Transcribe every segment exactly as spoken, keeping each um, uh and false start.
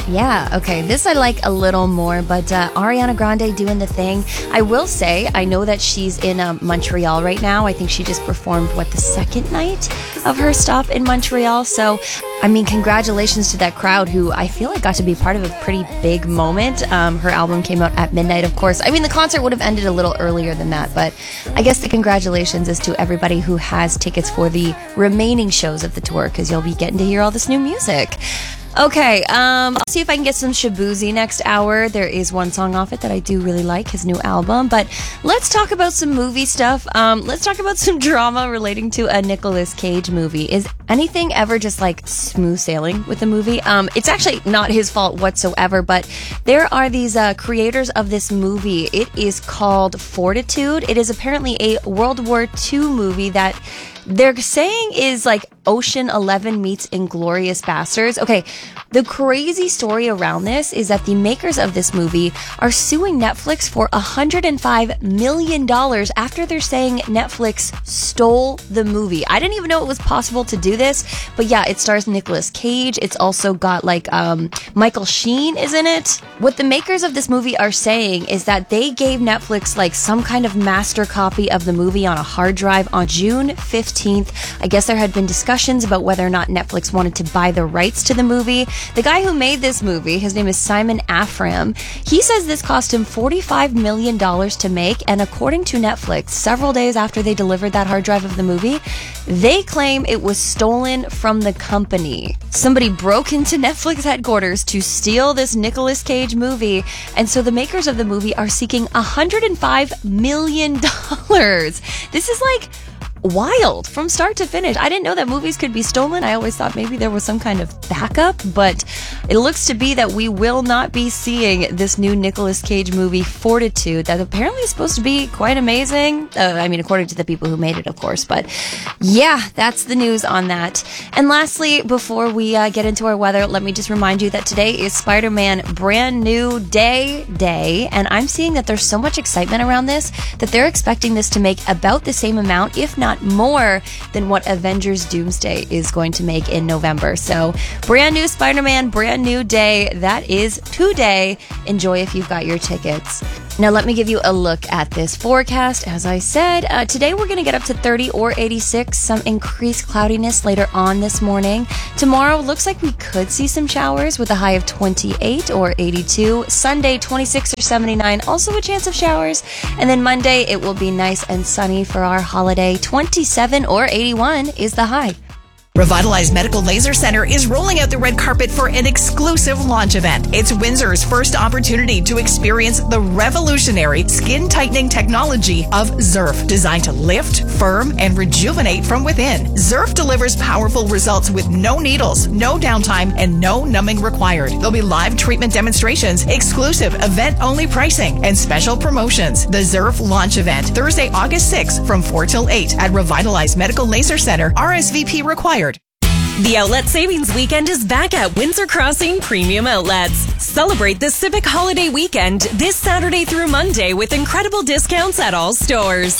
Yeah, okay. This I like a little more, but uh, Ariana Grande doing the thing. I will say, I know that she's in uh, Montreal right now. I think she just performed, what, the second night of her stop in Montreal. So, I mean, congratulations to that crowd who I feel like got to be part of a pretty big moment. Um, her album came out at midnight, of course. I mean, the concert would have ended a little earlier than that, but I guess the congratulations is to everybody who has tickets for the remaining shows of the tour, because you'll be getting to hear all this new music. Okay, um, I'll see if I can get some Shaboozey next hour. There is one song off it that I do really like, his new album. But let's talk about some movie stuff. Um, let's talk about some drama relating to a Nicolas Cage movie. Is anything ever just like smooth sailing with a movie? Um, it's actually not his fault whatsoever, but there are these uh, creators of this movie. It is called Fortitude. It is apparently a World War Two movie that they're saying is like Ocean Eleven meets Inglourious Basterds. Okay, the crazy story around this is that the makers of this movie are suing Netflix for one hundred five million dollars after they're saying Netflix stole the movie. I didn't even know it was possible to do this, but yeah, it stars Nicolas Cage. It's also got like um, Michael Sheen is in it. What the makers of this movie are saying is that they gave Netflix like some kind of master copy of the movie on a hard drive on June fifteenth. I guess there had been discussions about whether or not Netflix wanted to buy the rights to the movie. The guy who made this movie, his name is Simon Afram, he says this cost him forty-five million dollars to make, and according to Netflix, several days after they delivered that hard drive of the movie, they claim it was stolen from the company. Somebody broke into Netflix headquarters to steal this Nicolas Cage movie, and so the makers of the movie are seeking one hundred five million dollars. This is like wild from start to finish. I didn't know that movies could be stolen. I always thought maybe there was some kind of backup, but it looks to be that we will not be seeing this new Nicolas Cage movie, Fortitude, that apparently is supposed to be quite amazing. Uh, I mean, according to the people who made it, of course, but yeah, that's the news on that. And lastly, before we uh, get into our weather, let me just remind you that today is Spider-Man Brand New Day Day, and I'm seeing that there's so much excitement around this that they're expecting this to make about the same amount, if not more, than what Avengers Doomsday is going to make in November. So, brand new Spider-Man, brand new day. That is today. Enjoy if you've got your tickets. Now, let me give you a look at this forecast. As I said, uh, today we're going to get up to thirty or eighty-six, some increased cloudiness later on this morning. Tomorrow, looks like we could see some showers with a high of twenty-eight or eighty-two. Sunday, twenty-six or seventy-nine, also a chance of showers. And then Monday, it will be nice and sunny for our holiday. twenty-seven or eighty-one is the high. Revitalize Medical Laser Center is rolling out the red carpet for an exclusive launch event. It's Windsor's first opportunity to experience the revolutionary skin tightening technology of Zerf, designed to lift, firm, and rejuvenate from within. Zerf delivers powerful results with no needles, no downtime, and no numbing required. There'll be live treatment demonstrations, exclusive event-only pricing, and special promotions. The Zerf launch event, Thursday, August sixth from four till eight at Revitalize Medical Laser Center. R S V P required. The Outlet Savings Weekend is back at Windsor Crossing Premium Outlets. Celebrate the Civic Holiday Weekend this Saturday through Monday with incredible discounts at all stores.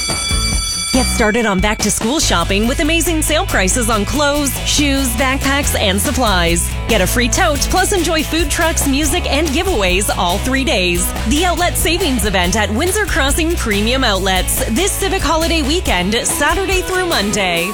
Get started on back-to-school shopping with amazing sale prices on clothes, shoes, backpacks, and supplies. Get a free tote, plus enjoy food trucks, music, and giveaways all three days. The Outlet Savings Event at Windsor Crossing Premium Outlets this Civic Holiday Weekend, Saturday through Monday.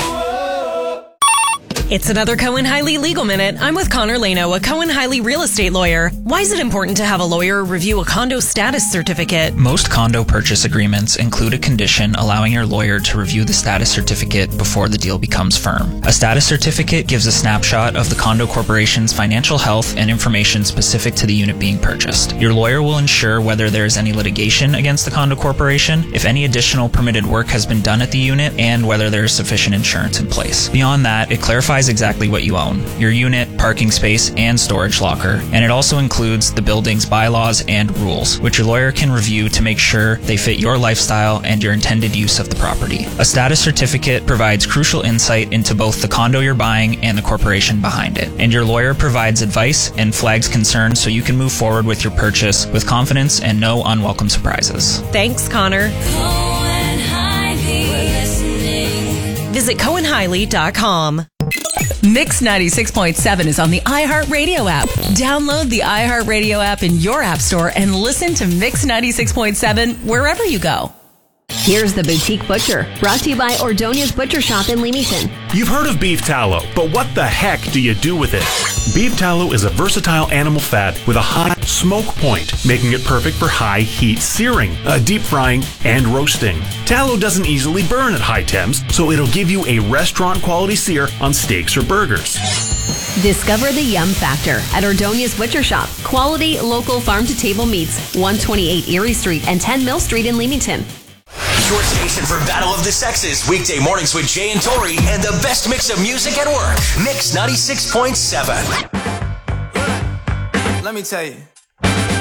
It's another Cohen Hiley Legal Minute. I'm with Connor Lano, a Cohen Hiley real estate lawyer. Why is it important to have a lawyer review a condo status certificate? Most condo purchase agreements include a condition allowing your lawyer to review the status certificate before the deal becomes firm. A status certificate gives a snapshot of the condo corporation's financial health and information specific to the unit being purchased. Your lawyer will ensure whether there is any litigation against the condo corporation, if any additional permitted work has been done at the unit, and whether there is sufficient insurance in place. Beyond that, it clarifies exactly what you own, your unit, parking space, and storage locker, and it also includes the building's bylaws and rules, which your lawyer can review to make sure they fit your lifestyle and your intended use of the property. A status certificate provides crucial insight into both the condo you're buying and the corporation behind it, and your lawyer provides advice and flags concerns so you can move forward with your purchase with confidence and no unwelcome surprises. Thanks, Connor. Visit Cohen Hiley dot com. Mix ninety-six point seven is on the iHeartRadio app. Download the iHeartRadio app in your app store and listen to Mix ninety-six point seven wherever you go. Here's the Boutique Butcher, brought to you by Ordonia's Butcher Shop in Leamington. You've heard of beef tallow, but what the heck do you do with it? Beef tallow is a versatile animal fat with a high smoke point, making it perfect for high heat searing, uh, deep frying, and roasting. Tallow doesn't easily burn at high temps, so it'll give you a restaurant quality sear on steaks or burgers. Discover the yum factor at Ordonia's Butcher Shop. Quality, local farm-to-table meats, one twenty-eight Erie Street and ten Mill Street in Leamington. Your station for Battle of the Sexes, weekday mornings with Jay and Tori, and the best mix of music at work. Mix ninety-six point seven. Let me tell you.